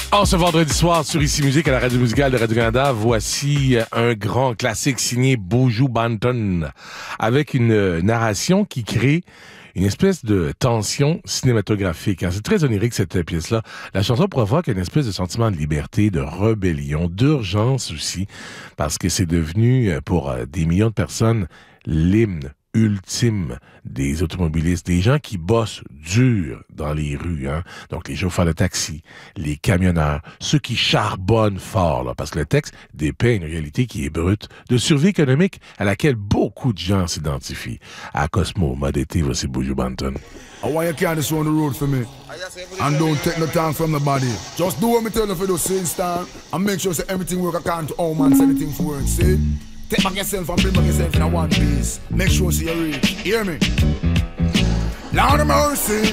Oh, ce vendredi soir sur Ici Musique à la Radio Musicale de Radio-Canada, voici un grand classique signé Buju Banton avec une narration qui crée une espèce de tension cinématographique. C'est très onirique, cette pièce-là. La chanson provoque une espèce de sentiment de liberté, de rébellion, d'urgence aussi, parce que c'est devenu, pour des millions de personnes, l'hymne ultime des automobilistes, des gens qui bossent dur dans les rues, hein? Donc les chauffeurs de taxi, les camionneurs, ceux qui charbonnent fort, là, parce que le texte dépeint une réalité qui est brute, de survie économique à laquelle beaucoup de gens s'identifient. À Cosmo, mode été, voici Buju Banton. I want you carry this on the road for me. And don't take no time from the body. Just do what me tell you for those same style and make sure that everything work according to how man say anything for work, see? Take back yourself and bring back yourself in a one piece. Make sure you reach. Hear me? Lord of mercy.